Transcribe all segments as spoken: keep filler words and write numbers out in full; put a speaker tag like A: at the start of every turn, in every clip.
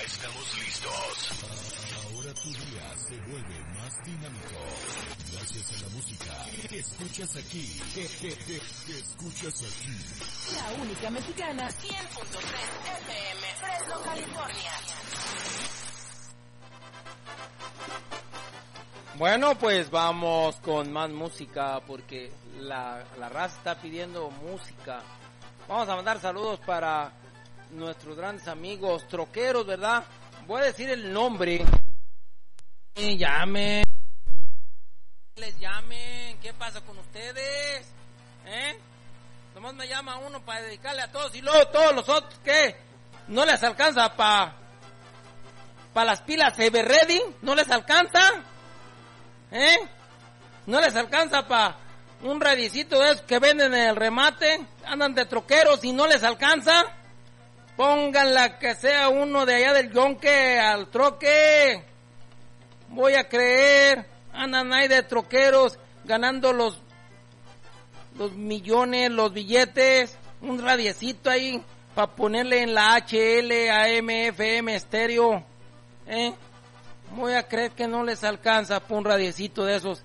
A: estamos listos. Ahora tu día se vuelve más dinámico. Gracias a la música que escuchas aquí. Que, que, que, que escuchas aquí.
B: La única mexicana, cien punto tres F M, Fresno, California.
C: Bueno, pues vamos con más música porque la, la raza está pidiendo música. Vamos a mandar saludos para nuestros grandes amigos troqueros, ¿verdad? Voy a decir el nombre. Eh, llamen. Les llamen. ¿Qué pasa con ustedes? ¿Eh? Nomás me llama uno para dedicarle a todos y luego todos los otros, ¿qué? ¿No les alcanza para pa las pilas Everready? ¿No les alcanza? ¿Eh? ¿No les alcanza para un radicito de esos que venden en el remate? Andan de troqueros y no les alcanza. Pónganla que sea uno de allá del yonque al troque. Voy a creer. Andan ahí de troqueros ganando los los millones, los billetes. Un radiecito ahí para ponerle en la H L, A M, F M, estéreo. ¿Eh? Voy a creer que no les alcanza por un radiecito de esos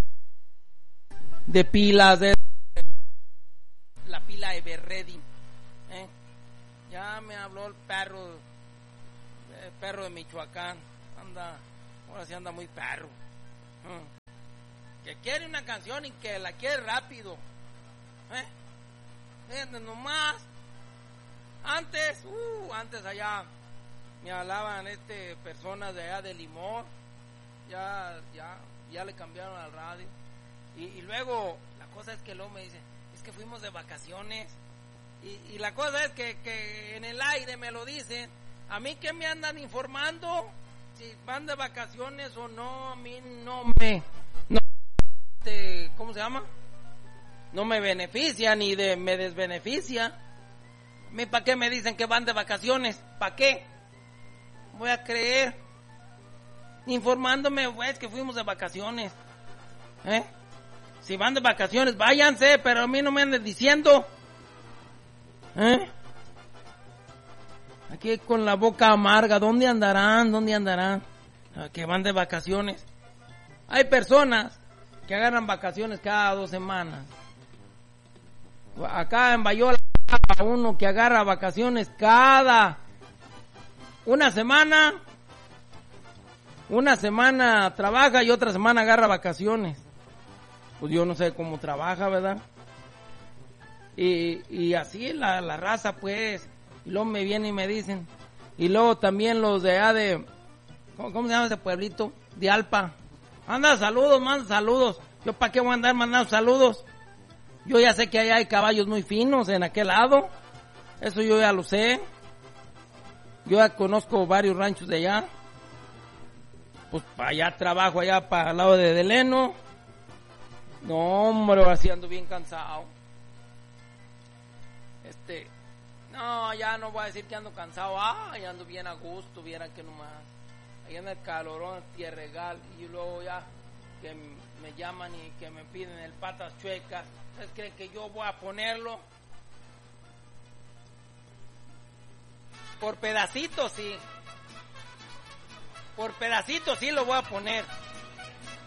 C: de pilas, de la pila Everready. ¿Eh? Ya me habló el perro, el perro de Michoacán. Anda, ahora sí anda muy perro. ¿Eh? Que quiere una canción y que la quiere rápido. ¿Eh? ¿Eh? Nomás. Antes, uh, antes allá me hablaban este personas de allá de Limón, ya ya ya le cambiaron al radio y, y luego la cosa es que luego me dicen, es que fuimos de vacaciones y, y la cosa es que, que en el aire me lo dicen, a mí que me andan informando si van de vacaciones o no, a mí no me no, este, ¿cómo se llama? No me beneficia ni de me desbeneficia. A mí, ¿para qué me dicen que van de vacaciones? ¿Para qué? Voy a creer, informándome, pues, que fuimos de vacaciones. ¿Eh? Si van de vacaciones, váyanse, pero a mí no me anden diciendo. ¿Eh? Aquí con la boca amarga, ¿dónde andarán? ¿Dónde andarán? Que van de vacaciones. Hay personas que agarran vacaciones cada dos semanas. Acá en Bayola, uno que agarra vacaciones cada una semana, una semana trabaja y otra semana agarra vacaciones. Pues yo no sé cómo trabaja, ¿verdad? Y, y así la, la raza, pues. Y luego me vienen y me dicen. Y luego también los de allá de, ¿cómo, cómo se llama ese pueblito? De Alpa. Anda, saludos, manda saludos. Yo para qué voy a andar mandando saludos. Yo ya sé que allá hay caballos muy finos en aquel lado. Eso yo ya lo sé. Yo ya conozco varios ranchos de allá. Pues para allá trabajo, allá para el lado de Deleno. No, hombre, ahora sí ando bien cansado. Este, no, ya no voy a decir que ando cansado. Ah, ya ando bien a gusto, vieran que nomás. Allá en el calorón, tierregal, y luego ya que me llaman y que me piden el patas chuecas. ¿Ustedes creen que yo voy a ponerlo? Por pedacitos sí. Por pedacitos sí lo voy a poner.